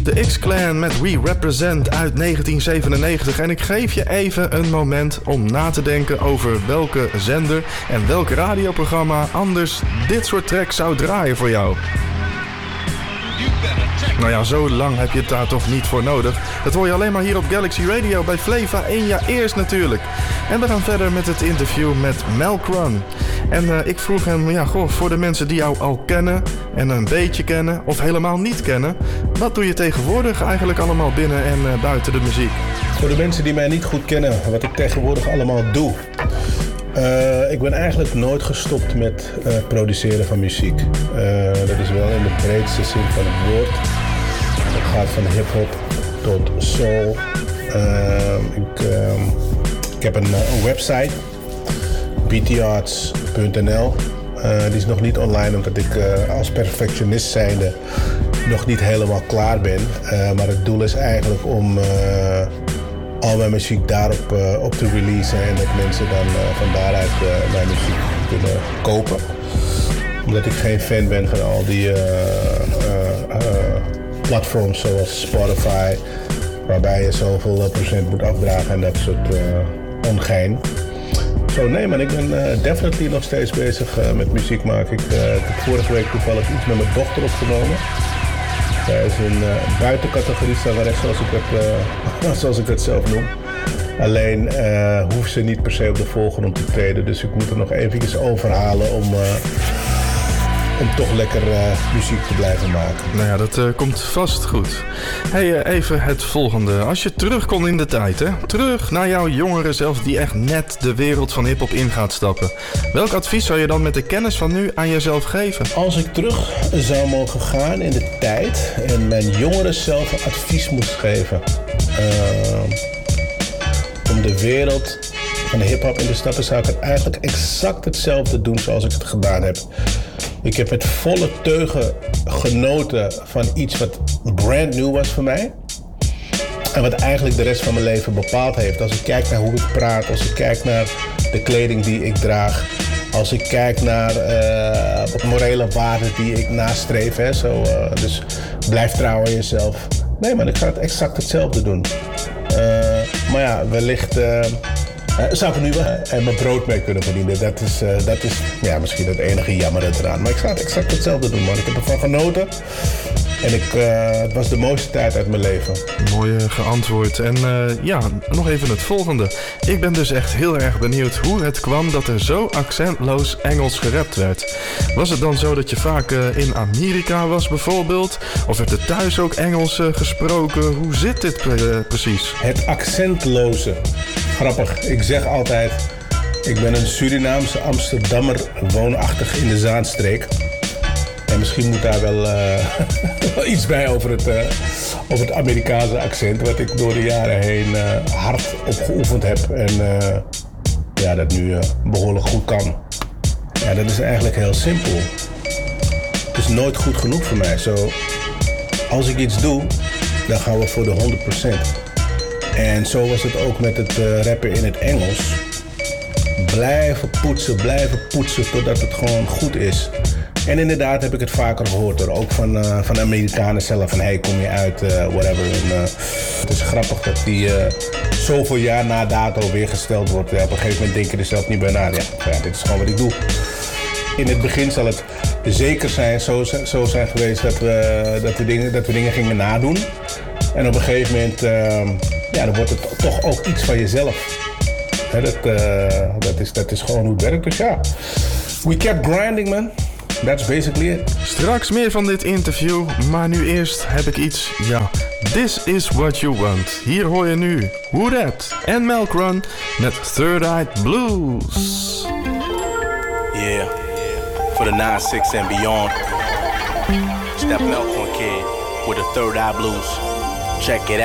De X-Clan met We Represent uit 1997. En ik geef je even een moment om na te denken over welke zender en welk radioprogramma anders dit soort tracks zou draaien voor jou. Nou ja, zo lang heb je het daar toch niet voor nodig. Dat hoor je alleen maar hier op Galaxy Radio bij Flava 1 jaar eerst natuurlijk. En we gaan verder met het interview met Malkrun. En ik vroeg hem, voor de mensen die jou al kennen en een beetje kennen of helemaal niet kennen, wat doe je tegenwoordig eigenlijk allemaal binnen en buiten de muziek? Voor de mensen die mij niet goed kennen, wat ik tegenwoordig allemaal doe. Ik ben eigenlijk nooit gestopt met produceren van muziek. Dat is wel in de breedste zin van het woord. Het gaat van hip-hop tot soul. Ik heb een website, btarts.nl. Die is nog niet online omdat ik als perfectionist zijnde nog niet helemaal klaar ben. Maar het doel is eigenlijk om al mijn muziek daarop op te releasen en dat mensen dan van daaruit mijn muziek kunnen kopen. Omdat ik geen fan ben van al die platforms zoals Spotify, waarbij je zoveel procent moet afdragen en dat soort ongein. Nee man, ik ben definitely nog steeds bezig met muziek maken. Ik heb vorige week toevallig iets met mijn dochter opgenomen. Zij is een buitencategorie zangeres, zoals ik het zelf noem. Alleen hoeft ze niet per se op de voorgrond te treden. Dus ik moet er nog eventjes overhalen om toch lekker muziek te blijven maken. Nou ja, dat komt vast goed. Hey, even het volgende. Als je terug kon in de tijd, hè? Terug naar jouw jongere zelf die echt net de wereld van hiphop in gaat stappen. Welk advies zou je dan met de kennis van nu aan jezelf geven? Als ik terug zou mogen gaan in de tijd en mijn jongere zelf een advies moest geven om de wereld van de hiphop in te stappen, zou ik het eigenlijk exact hetzelfde doen zoals ik het gedaan heb. Ik heb met volle teugen genoten van iets wat brand new was voor mij. En wat eigenlijk de rest van mijn leven bepaald heeft. Als ik kijk naar hoe ik praat, als ik kijk naar de kleding die ik draag, als ik kijk naar morele waarden die ik nastreef. Hè, dus blijf trouw aan jezelf. Nee man, ik ga het exact hetzelfde doen. Maar ja, wellicht zou ik er nu wel mijn brood mee kunnen verdienen. Dat is ja, misschien het enige jammer eraan. Maar ik ga het exact hetzelfde doen, man. Ik heb ervan genoten. En het was de mooiste tijd uit mijn leven. Mooi geantwoord. En nog even het volgende. Ik ben dus echt heel erg benieuwd hoe het kwam dat er zo accentloos Engels gerapt werd. Was het dan zo dat je vaak in Amerika was bijvoorbeeld? Of werd er thuis ook Engels gesproken? Hoe zit dit precies? Het accentloze. Grappig. Ik zeg altijd, ik ben een Surinaamse Amsterdammer woonachtig in de Zaanstreek. En misschien moet daar wel iets bij over het Amerikaanse accent, wat ik door de jaren heen hard opgeoefend heb en dat nu behoorlijk goed kan. Ja, dat is eigenlijk heel simpel. Het is nooit goed genoeg voor mij. Als ik iets doe, dan gaan we voor de 100%. En zo was het ook met het rappen in het Engels. Blijven poetsen totdat het gewoon goed is. En inderdaad heb ik het vaker gehoord hoor. Ook van Amerikanen zelf. Van hey, kom je uit, whatever. En, het is grappig dat die zoveel jaar na dato weer gesteld wordt. Ja, op een gegeven moment denk je er zelf niet bij na. Ja, dit is gewoon wat ik doe. In het begin zal het zeker zo zijn geweest dat we dingen gingen nadoen. En op een gegeven moment dan wordt het toch ook iets van jezelf. He, dat is gewoon hoe het werkt. Dus ja, we kept grinding, man. That's basically it. Straks meer van dit interview, maar nu eerst heb ik iets, This is what you want. Hier hoor je nu Who Dat en Malkrun met Third Eye Blues. Yeah, for the 9-6 and beyond. It's that Malkrun kid with the Third Eye Blues. Check it